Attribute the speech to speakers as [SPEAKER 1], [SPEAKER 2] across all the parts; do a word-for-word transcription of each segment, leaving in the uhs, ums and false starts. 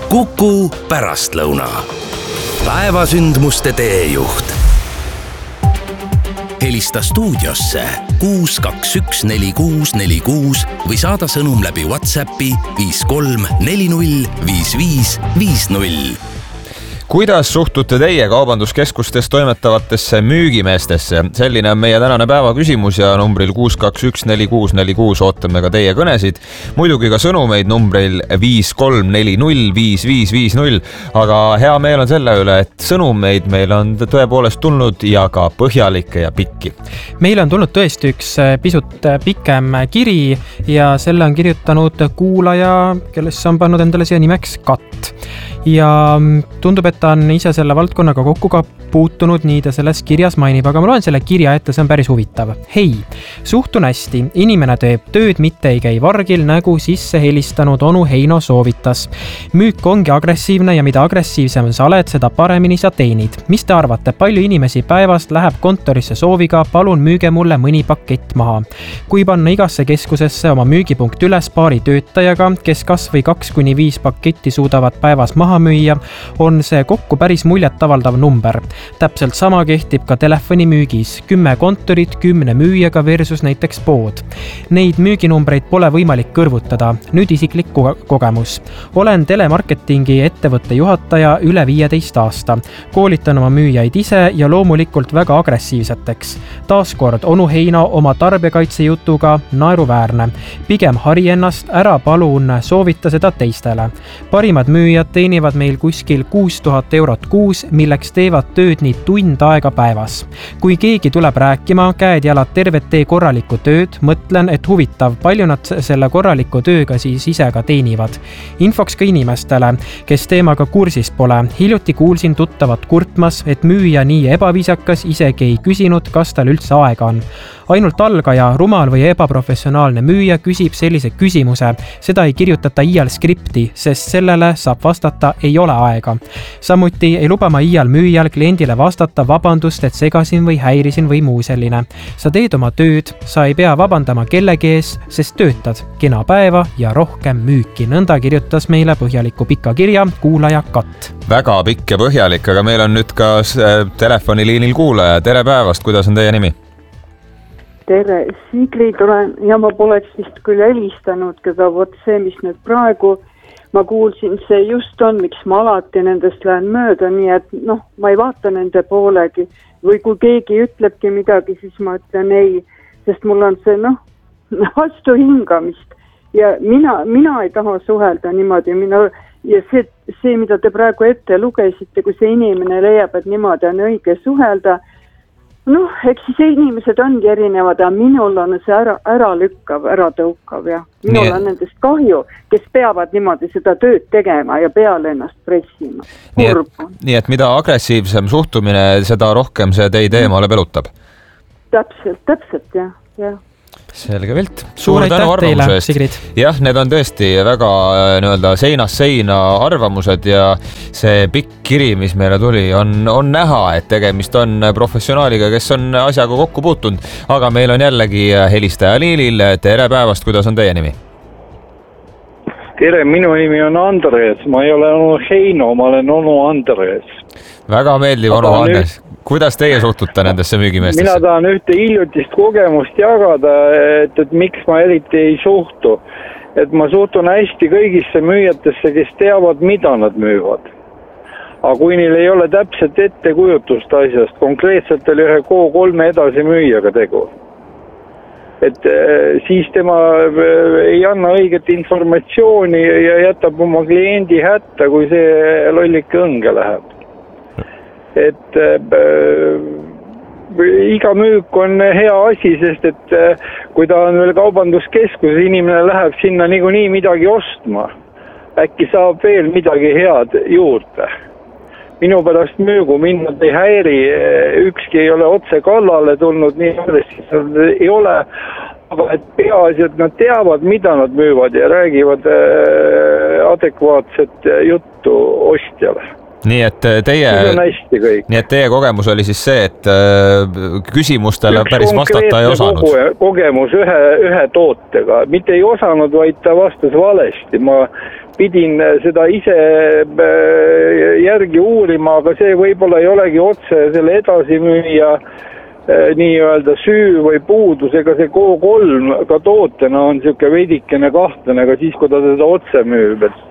[SPEAKER 1] Kuku pärastlõuna. Päevasündmuste teejuht. Helista stuudiosse kuus kaks üks neli kuus neli kuus või saada sõnum läbi WhatsAppi viis kolm neli null viis viis viis null.
[SPEAKER 2] Kuidas suhtute teie kaubanduskeskustes toimetavatesse müügimeestesse? Selline on meie tänane päeva küsimus ja numbril kuus kaks üks neli kuus neli kuus ootame ka teie kõnesid. Muidugi ka sõnumeid numbril viis kolm neli null viis viis viis null, aga hea meel on selle üle, et sõnumeid meil on tõepoolest tulnud ja ka põhjalikke ja pikki.
[SPEAKER 3] Meil on tulnud tõesti üks pisut pikem kiri ja selle on kirjutanud kuulaja, kellesse on pannud endale siia nimeks Katt. Ja tundub, et ta on ise selle valdkonnaga kokku ka puutunud, nii ta selles kirjas mainib, aga ma loen selle kirja ette, see on päris huvitav. Hei, suhtun hästi, inimene teeb tööd, mitte ei käi vargil, nagu sisse helistanud onu Heino soovitas. Müük ongi agressiivne ja mida agressiivsem sa oled, seda paremini sa teenid. Mis te arvate, palju inimesi päevast läheb kontorisse sooviga, palun müüge mulle mõni pakett maha. Kui panna igasse keskusesse oma müügipunkt üles paari töötajaga, kes kas või kaks kuni viis paketti suudavad päevas maha müüa, on see kokku päris muljet avaldav number. Täpselt sama kehtib ka telefonimüügis. Kümme kontorit, kümne müüjaga versus näiteks pood. Neid müüginumbreid pole võimalik kõrvutada. Nüüd isiklik kogemus. Olen telemarketingi ettevõtte juhataja üle viieteist aasta. Koolitan oma müüjaid ise ja loomulikult väga agressiivseteks. Taaskord onu Heino oma tarbijakaitse jutuga naeruväärne. Pigem hari ennast, ära palun soovita seda teistele. Parimad müüjad teenivad meil kuskil kuus tuhat eurot kuus, milleks teevad tööd nii tund aega päevas. Kui keegi tuleb rääkima, käed jalad tervet tee korralikku tööd, mõtlen, et huvitav, palju nad selle korraliku tööga siis ise ka teenivad. Infoks ka inimestele, kes teemaga kursis pole. Hiljuti kuulsin tuttavat kurtmas, et müüja nii ebaviisakas isegi ei küsinud, kas tal üldse aega on. Ainult algaja, rumal või ebaprofessionaalne müüja küsib sellise küsimuse. Seda ei kirjutata iial skripti, sest sellele saab vastata ei ole aega. Samuti ei luba ma iial müüjal kliendile vastata vabandust, et segasin või häirisin või muu selline. Sa teed oma tööd, sa ei pea vabandama kellegi ees, sest töötad. Kena päeva ja rohkem müüki. Nõnda kirjutas meile põhjaliku pika kirja kuulaja Katt.
[SPEAKER 2] Väga pikk ja põhjalik, aga meil on nüüd ka telefoniliinil kuulaja. Tere päevast, kuidas on teie nimi?
[SPEAKER 4] Tere, Sigrid olen ja ma poleks vist küll helistanud, aga vot see, mis nüüd praegu ma kuulsin, see just on, miks ma alati nendest lähen mööda, nii et noh, ma ei vaata nende poolegi või kui keegi ütlebki midagi, siis ma ütlen ei, sest mul on see noh, vastu hingamist ja mina, mina ei taha suhelda niimoodi, mina, ja see, see, mida te praegu ette lugesite, kui see inimene leiab, et niimoodi on õige suhelda, noh, eks siis inimesed ongi erinevad ja minul on see ära, ära lükkav, ära tõukav ja minul nii, on nendest kahju, kes peavad niimoodi seda tööd tegema ja peale ennast pressima.
[SPEAKER 2] Nii et, nii et mida agressiivsem suhtumine, seda rohkem see teid eemale pelutab? Täpselt,
[SPEAKER 4] täpselt, jah, jah.
[SPEAKER 2] Selge pilt. Suur tänu arvamuse eest. Jah, need on tõesti väga nii-öelda seinas seina arvamused ja see pikk kiri, mis meile tuli, on, on näha, et tegemist on professionaaliga, kes on asjaga kokku puutunud, aga meil on jällegi helistaja liinil. Tere päevast, kuidas on teie nimi?
[SPEAKER 5] Tere, minu nimi on Andres, ma ei ole onu Heino, ma olen onu Andres.
[SPEAKER 2] Väga meeldiv onu Andres. Kuidas teie suhtute nendesse müügimeestesse?
[SPEAKER 5] Mina tahan ühte hiljutist kogemust jagada, et, et miks ma eriti ei suhtu. Et ma suhtun hästi kõigisse müüjatesse, kes teavad, mida nad müüvad. Aga kui neil ei ole täpselt ettekujutust asjast, konkreetselt oli ühe K kolm edasi müüjaga tegu. Et siis tema ei anna õiget informatsiooni ja jätab oma kliendi hätta, kui see lollike õnge läheb. Et äh, iga müük on hea asi, sest et äh, kui ta on veel kaubanduskeskus, inimene läheb sinna niikuinii midagi ostma. Äkki saab veel midagi head juurde. Minu pärast müügu minnad ei häiri, ükski ei ole otse kallale tulnud, nii agressiivselt ei ole, aga et peaasi, et nad teavad, mida nad müüvad ja räägivad äh, adekvaatset juttu ostjale.
[SPEAKER 2] Nii et teie, nii et teie kogemus oli siis see, et küsimustele
[SPEAKER 5] üks
[SPEAKER 2] päris vastata ei osanud.
[SPEAKER 5] Kogemus ühe, ühe tootega, mitte ei osanud, vaid ta vastas valesti. Ma pidin seda ise järgi uurima, aga see võib-olla ei olegi otse selle edasimüüja nii-öelda süü või puudus, ega see K kolm ka tootena on niisugune veidikene kahtlane, aga siis, kui ta seda otse müüb, et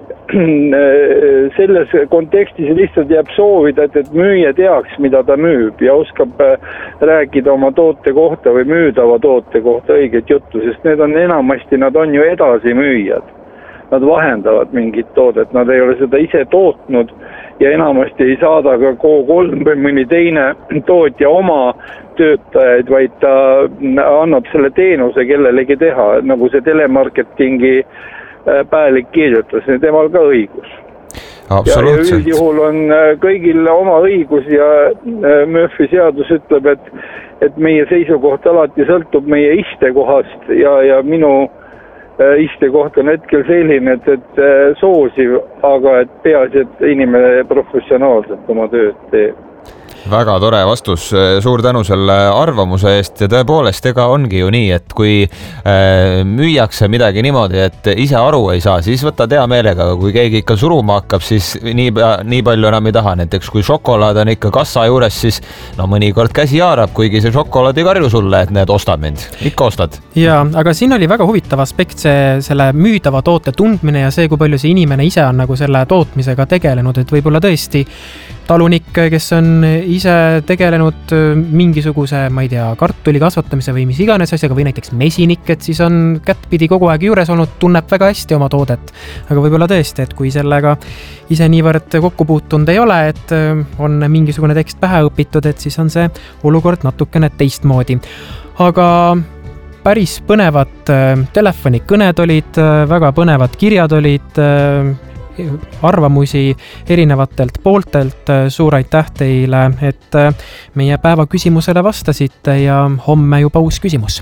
[SPEAKER 5] selles kontekstis lihtsalt jääb soovida, et, et müüja teaks, mida ta müüb ja oskab rääkida oma toote kohta või müüdava toote kohta õiget juttu, sest need on enamasti, nad on ju edasimüüjad. Nad vahendavad mingit toodet, nad ei ole seda ise tootnud ja enamasti ei saada ka K kolm või mõni teine tootja oma töötajaid, vaid ta annab selle teenuse kellelegi teha, nagu see telemarketingi Päälik kirjutas, temal ka õigus.
[SPEAKER 2] Absoluutselt.
[SPEAKER 5] Ja üldjuhul on kõigil oma õigus ja Murphy seadus ütleb, et, et meie seisukoht alati sõltub meie istekohast ja, ja minu istekoht on hetkel selline, et, et soosiv, aga et peaasi, et inimene professionaalselt oma tööd teeb.
[SPEAKER 2] Väga tore vastus, suur tänu selle arvamuse eest ja tõepoolest, ega ongi ju nii, et kui äh, müüakse midagi niimoodi, et ise aru ei saa, siis võtad hea meelega, kui keegi ikka suruma hakkab, siis nii, nii palju enam ei taha, näiteks kui šokolaad on ikka kassa juures, siis no mõnikord käsi haarab, kuigi see šokolaad ei karju sulle, et need ostad mind, ikka ostad.
[SPEAKER 3] Ja, aga siin oli väga huvitav aspekt see, selle müüdava toote tundmine ja see, kui palju see inimene ise on nagu selle tootmisega tegelenud, et võib-olla tõesti talunik, kes on ise tegelenud mingisuguse, ma ei tea, kartuli kasvatamise või mis iganes asjaga või näiteks mesinik, et siis on kättpidi kogu aeg juures olnud, tunneb väga hästi oma toodet. Aga võib-olla tõesti, et kui sellega ise niivõrd kokku puutunud ei ole, et on mingisugune tekst pähe õpitud, et siis on see olukord natukene teistmoodi. Aga päris põnevad telefonikõned olid, väga põnevad kirjad olid, arvamusi erinevatelt pooltelt. Suur aitäh teile, et meie päeva küsimusele vastasite ja homme juba uus küsimus.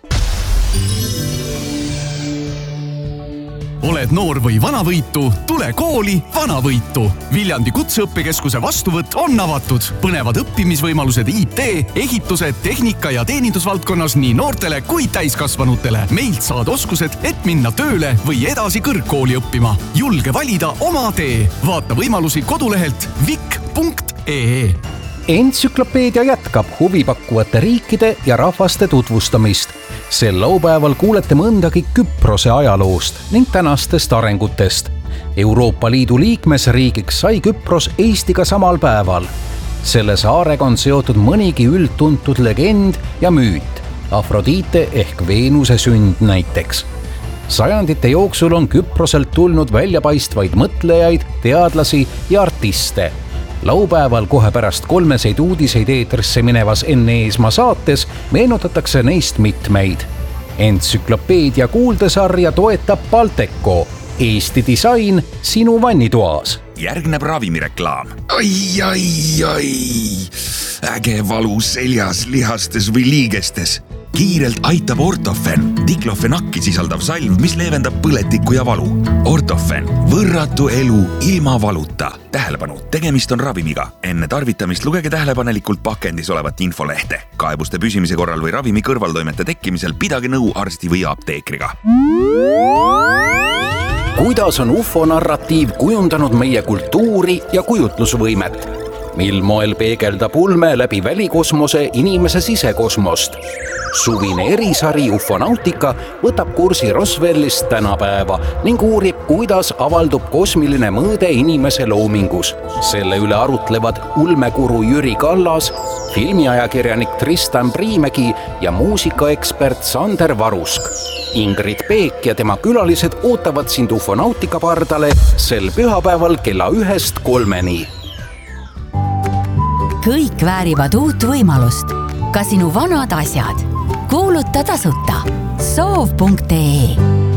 [SPEAKER 6] Oled noor või vanavõitu, tule kooli Vanavõitu. Viljandi kutseõppekeskuse vastuvõtt on avatud. Põnevad õppimisvõimalused I T, ehitused, tehnika ja teenindusvaldkonnas nii noortele kui täiskasvanutele. Meilt saad oskused, et minna tööle või edasi kõrgkooli õppima. Julge valida oma tee. Vaata võimalusi kodulehelt vik punkt ee.
[SPEAKER 7] Entsüklopeedia jätkab huvipakkuvate riikide ja rahvaste tutvustamist. Sel laupäeval kuulete mõndagi Küprose ajaloost ning tänastest arengutest. Euroopa Liidu liikmesriigiks sai Küpros Eestiga samal päeval. Selle saarega on seotud mõnigi üldtuntud legend ja müüt. Afrodite ehk Veenuse sünd näiteks. Sajandite jooksul on Küproselt tulnud väljapaistvaid mõtlejaid, teadlasi ja artiste. Laupäeval kohe pärast kolmeseid uudiseid eetrisse minevas Enne Eesmaa saates meenutatakse neist mitmeid. Entsüklopeedia kuuldesarja toetab Balteco. Eesti disain sinu vannitoas.
[SPEAKER 8] Järgneb ravimireklaam. Ai, ai, ai. Äge valu seljas, lihastes või liigestes. Kiirelt aitab Ortofen, diklofenakki sisaldav salv, mis leevendab põletikku ja valu. Ortofen, võrratu elu ilma valuta. Tähelepanu, tegemist on ravimiga. Enne tarvitamist lugege tähelepanelikult pakendis olevat infolehte. Kaebuste püsimise korral või ravimi kõrvaltoimete tekkimisel pidage nõu arsti või apteekriga.
[SPEAKER 7] Kuidas on U F O-narratiiv kujundanud meie kultuuri ja kujutlusvõimet? Mil moel peegeldab ulme läbi välikosmose inimese sisekosmost? Suvine erisari Ufonautika võtab kursi Roswellist tänapäeva ning uurib, kuidas avaldub kosmiline mõõde inimese loomingus. Selle üle arutlevad ulmekuru Jüri Kallas, filmiajakirjanik Tristan Priimägi ja muusikaekspert Sander Varusk. Ingrid Peek ja tema külalised ootavad sind Ufonautika pardale sel pühapäeval kella ühest kolmeni.
[SPEAKER 9] Kõik väärivad uut võimalust. Ka sinu vanad asjad. Kuuluta tasuta soov punkt ee.